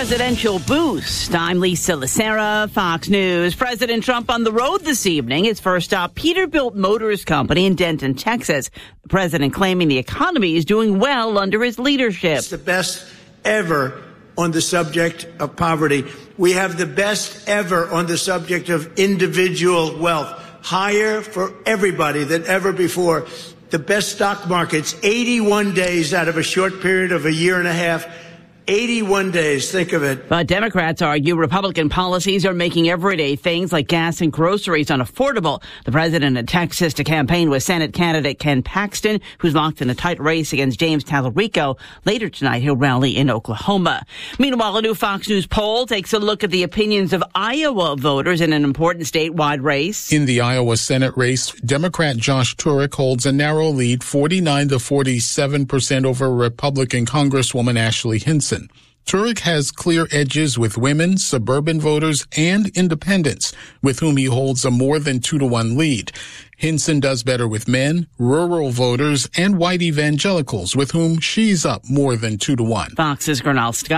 presidential boost. I'm Lisa Lacera, Fox News. President Trump on the road this evening. His first stop, Peterbilt Motors Company in Denton, Texas. The president claiming the economy is doing well under his leadership. It's the best ever on the subject of poverty. We have the best ever on the subject of individual wealth. Higher for everybody than ever before. The best stock markets, 81 days out of a short period of a year and a half. 81 days, think of it. But Democrats argue Republican policies are making everyday things like gas and groceries unaffordable. The president in Texas to campaign with Senate candidate Ken Paxton, who's locked in a tight race against James Talarico. Later tonight, he'll rally in Oklahoma. Meanwhile, a new Fox News poll takes a look at the opinions of Iowa voters in an important statewide race. In the Iowa Senate race, Democrat Josh Turek holds a narrow lead, 49 to 47% over Republican Congresswoman Ashley Hinson. Turek has clear edges with women, suburban voters, and independents, with whom he holds a more than 2-to-1 lead. Hinson does better with men, rural voters, and white evangelicals, with whom she's up more than 2-to-1. Fox's Gernal Scott.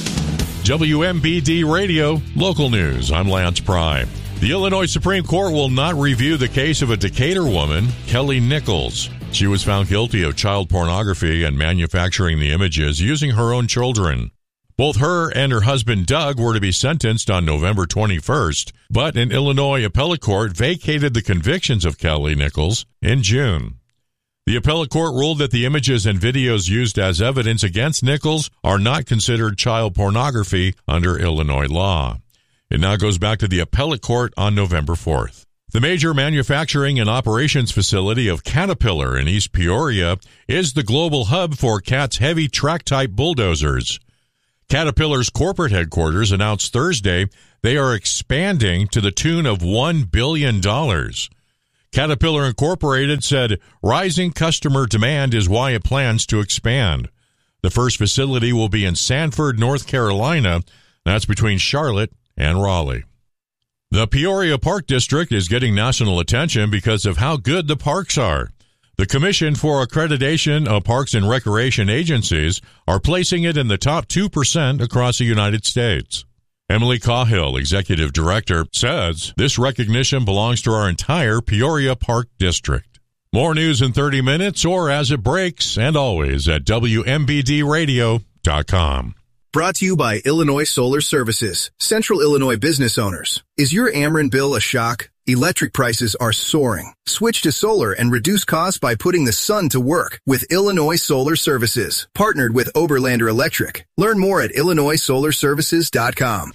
WMBD Radio, local news. I'm Lance Pry. The Illinois Supreme Court will not review the case of a Decatur woman, Kelly Nichols. She was found guilty of child pornography and manufacturing the images using her own children. Both her and her husband, Doug, were to be sentenced on November 21st, but an Illinois appellate court vacated the convictions of Kelly Nichols in June. The appellate court ruled that the images and videos used as evidence against Nichols are not considered child pornography under Illinois law. It now goes back to the appellate court on November 4th. The major manufacturing and operations facility of Caterpillar in East Peoria is the global hub for CAT's heavy track-type bulldozers. Caterpillar's corporate headquarters announced Thursday they are expanding to the tune of $1 billion. Caterpillar Incorporated said rising customer demand is why it plans to expand. The first facility will be in Sanford, North Carolina. That's between Charlotte and Raleigh. The Peoria Park District is getting national attention because of how good the parks are. The Commission for Accreditation of Parks and Recreation Agencies are placing it in the top 2% across the United States. Emily Cahill, Executive Director, says this recognition belongs to our entire Peoria Park District. More news in 30 minutes or as it breaks, and always at WMBDradio.com. Brought to you by Illinois Solar Services, Central Illinois business owners. Is your Ameren bill a shock? Electric prices are soaring. Switch to solar and reduce costs by putting the sun to work with Illinois Solar Services, partnered with Oberlander Electric. Learn more at IllinoisSolarServices.com.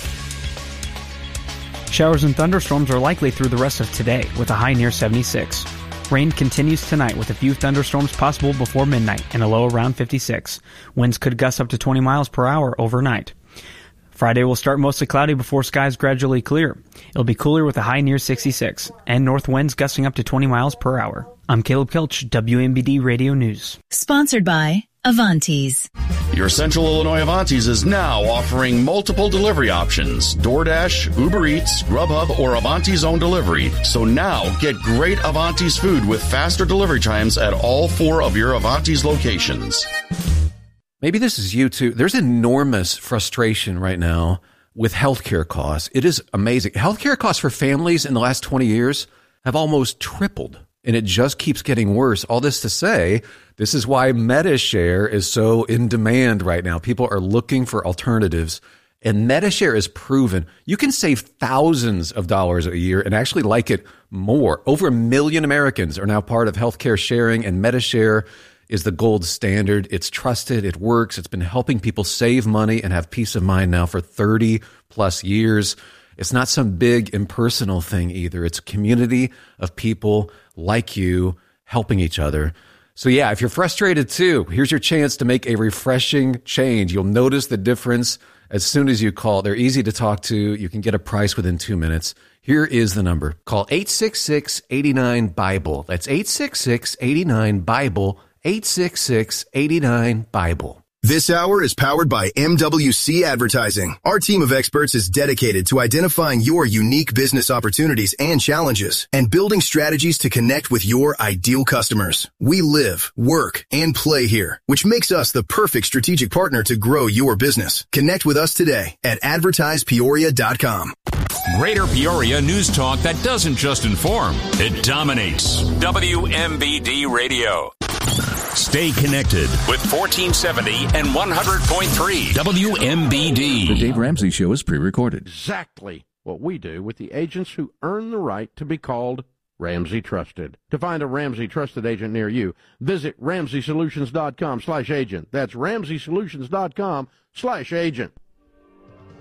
Showers and thunderstorms are likely through the rest of today, with a high near 76. Rain continues tonight with a few thunderstorms possible before midnight and a low around 56. Winds could gust up to 20 miles per hour overnight. Friday will start mostly cloudy before skies gradually clear. It'll be cooler with a high near 66 and north winds gusting up to 20 miles per hour. I'm Caleb Kelch, WMBD Radio News. Sponsored by Avantis. Your Central Illinois Avantis is now offering multiple delivery options: DoorDash, Uber Eats, Grubhub, or Avantis Own Delivery. So now get great Avantis food with faster delivery times at all 4 of your Avantis locations. Maybe this is you too. There's enormous frustration right now with healthcare costs. It is amazing. Healthcare costs for families in the last 20 years have almost tripled, and it just keeps getting worse. All this to say, this is why MediShare is so in demand right now. People are looking for alternatives, and MediShare is proven you can save thousands of dollars a year and actually like it more. Over 1 million Americans are now part of healthcare sharing, and MediShare is the gold standard. It's trusted. It works. It's been helping people save money and have peace of mind now for 30 plus years. It's not some big impersonal thing either. It's a community of people like you helping each other. So yeah, if you're frustrated too, here's your chance to make a refreshing change. You'll notice the difference as soon as you call. They're easy to talk to. You can get a price within 2 minutes. Here is the number. Call 866-89-BIBLE. That's 866-89-BIBLE. 866-89-BIBLE. This hour is powered by MWC Advertising. Our team of experts is dedicated to identifying your unique business opportunities and challenges and building strategies to connect with your ideal customers. We live, work, and play here, which makes us the perfect strategic partner to grow your business. Connect with us today at advertisepeoria.com. Greater Peoria news talk that doesn't just inform, it dominates. WMBD Radio. Stay connected with 1470 and 100.3 WMBD. The Dave Ramsey Show is pre-recorded. Exactly what we do with the agents who earn the right to be called Ramsey Trusted. To find a Ramsey Trusted agent near you, visit RamseySolutions.com/agent. That's RamseySolutions.com/agent.